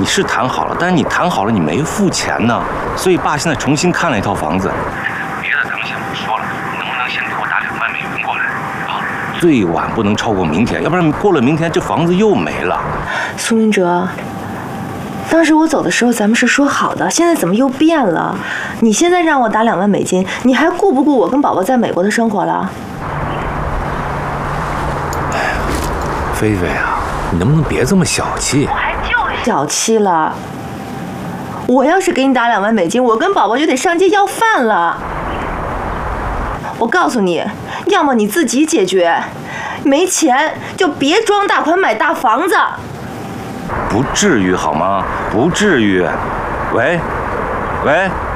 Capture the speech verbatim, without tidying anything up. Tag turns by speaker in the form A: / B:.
A: 你是谈好了，但是你谈好了你没付钱呢，所以爸现在重新看了一套房子。别的咱们先不说了，能不能先给我打两万美元过来啊？最晚不能超过明天，要不然过了明天这房子又没了。
B: 苏明哲，当时我走的时候咱们是说好的，现在怎么又变了？你现在让我打两万美金，你还顾不顾我跟宝宝在美国的生活了？
A: 哎呀，菲菲啊，你能不能别这么小气？
B: 我还就小气了。我要是给你打两万美金，我跟宝宝就得上街要饭了。我告诉你，要么你自己解决，没钱就别装大款买大房子。
A: 不至于好吗？不至于。喂，喂。